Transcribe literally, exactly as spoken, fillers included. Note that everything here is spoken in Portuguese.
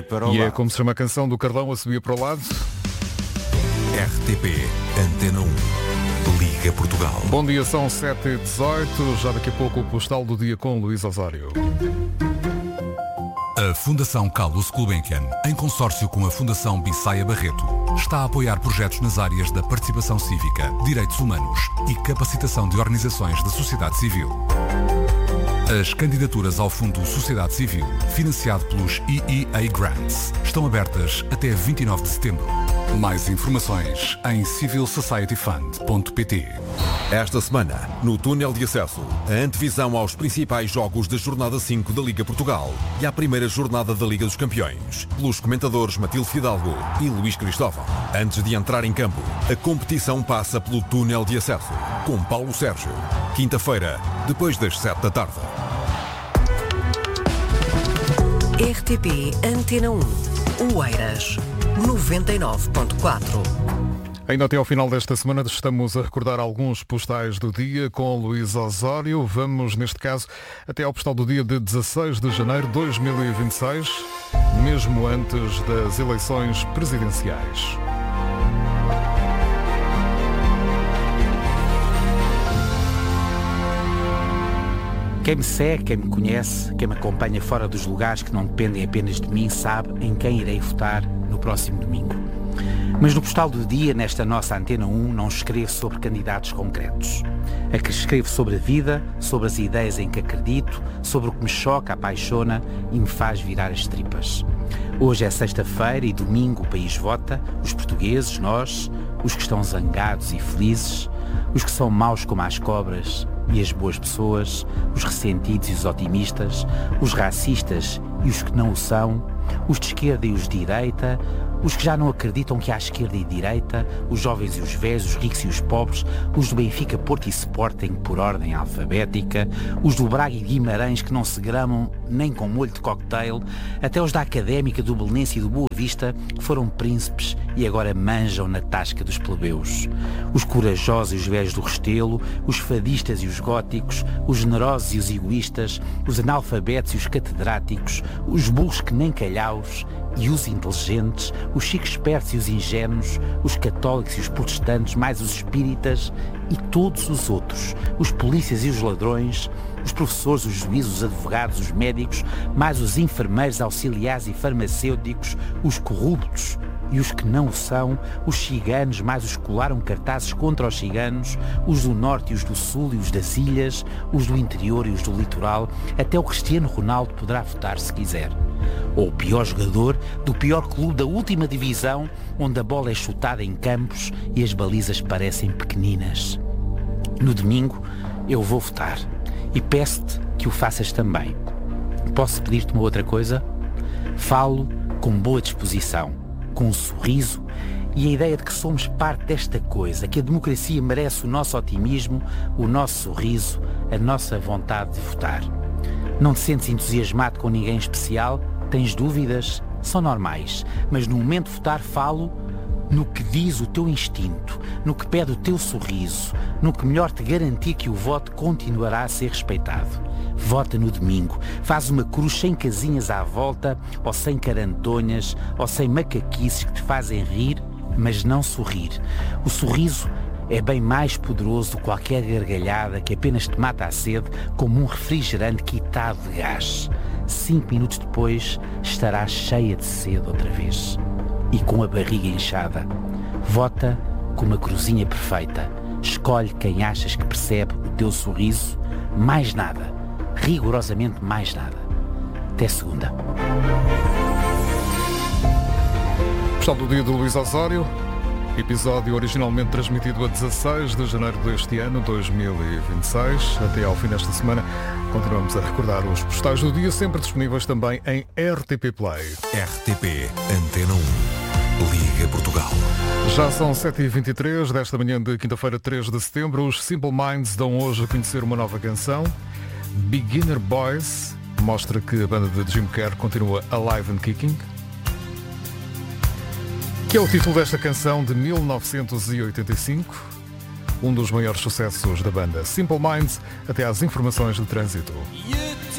para o E lado. é como se chama a canção do Carlão, a subir para o lado. R T P Antena um. Liga Portugal. Bom dia, são sete e dezoito. Já daqui a pouco o postal do dia com Luís Osório. A Fundação Carlos Gulbenkian, em consórcio com a Fundação Bissaia Barreto, está a apoiar projetos nas áreas da participação cívica, direitos humanos e capacitação de organizações da sociedade civil. As candidaturas ao Fundo Sociedade Civil, financiado pelos E E A Grants, estão abertas até vinte e nove de setembro. Mais informações em civil society fund ponto pt. Esta semana, no túnel de acesso, a antevisão aos principais jogos da Jornada cinco da Liga Portugal e à primeira jornada da Liga dos Campeões, pelos comentadores Matilde Fidalgo e Luís Cristóvão. Antes de entrar em campo, a competição passa pelo túnel de acesso, com Paulo Sérgio. Quinta-feira, depois das sete da tarde. R T P Antena um. Oeiras noventa e nove ponto quatro. Ainda até ao final desta semana estamos a recordar alguns postais do dia com Luís Osório. Vamos, neste caso, até ao postal do dia de dezasseis de janeiro de dois mil e vinte e seis, mesmo antes das eleições presidenciais. Quem me segue, quem me conhece, quem me acompanha fora dos lugares que não dependem apenas de mim, sabe em quem irei votar no próximo domingo. Mas no postal do dia, nesta nossa Antena um, não escrevo sobre candidatos concretos. É que escrevo sobre a vida, sobre as ideias em que acredito, sobre o que me choca, apaixona e me faz virar as tripas. Hoje é sexta-feira e domingo o país vota, os portugueses, nós, os que estão zangados e felizes, os que são maus como as cobras e as boas pessoas, os ressentidos e os otimistas, os racistas e os que não o são, os de esquerda e os de direita, os que já não acreditam que há esquerda e direita, os jovens e os velhos, os ricos e os pobres, os do Benfica, Porto e Sporting por ordem alfabética, os do Braga e Guimarães que não se gramam nem com molho de cocktail, até os da Académica, do Belenense e do Boa Vista, que foram príncipes e agora manjam na tasca dos plebeus. Os corajosos e os velhos do Restelo, os fadistas e os góticos, os generosos e os egoístas, os analfabetos e os catedráticos, os burros que nem calhaus, e os inteligentes, os chicos espertos e os ingênuos, os católicos e os protestantes, mais os espíritas e todos os outros, os polícias e os ladrões, os professores, os juízes, os advogados, os médicos, mais os enfermeiros, auxiliares e farmacêuticos, os corruptos e os que não o são, os ciganos, mais os que colaram cartazes contra os ciganos, os do norte e os do sul e os das ilhas, os do interior e os do litoral, até o Cristiano Ronaldo poderá votar se quiser. Ou o pior jogador do pior clube da última divisão, onde a bola é chutada em campos e as balizas parecem pequeninas. No domingo eu vou votar e peço-te que o faças também. Posso pedir-te uma outra coisa? Falo com boa disposição, com um sorriso e a ideia de que somos parte desta coisa, que a democracia merece o nosso otimismo, o nosso sorriso, a nossa vontade de votar. Não te sentes entusiasmado com ninguém especial? Tens dúvidas? São normais. Mas no momento de votar falo no que diz o teu instinto, no que pede o teu sorriso, no que melhor te garantir que o voto continuará a ser respeitado. Vota no domingo. Faz uma cruz sem casinhas à volta, ou sem carantonhas, ou sem macaquices que te fazem rir, mas não sorrir. O sorriso é bem mais poderoso do que qualquer gargalhada que apenas te mata a sede, como um refrigerante quitado de gás. Cinco minutos depois estarás cheia de sede outra vez e com a barriga inchada. Vota com uma cruzinha perfeita. Escolhe quem achas que percebe o teu sorriso. Mais nada. Rigorosamente mais nada. Até segunda. Postal do dia do Luís Osório. Episódio originalmente transmitido a dezasseis de janeiro deste ano, dois mil e vinte e seis. Até ao fim desta semana, continuamos a recordar os postais do dia, sempre disponíveis também em R T P Play. R T P Antena um. Liga Portugal. Já são sete e vinte e três desta manhã de quinta-feira, três de setembro. Os Simple Minds dão hoje a conhecer uma nova canção. Beginner Boys mostra que a banda de Jim Kerr continua alive and kicking. Que é o título desta canção de mil novecentos e oitenta e cinco, um dos maiores sucessos da banda. Simple Minds, até às informações de trânsito. Yeah.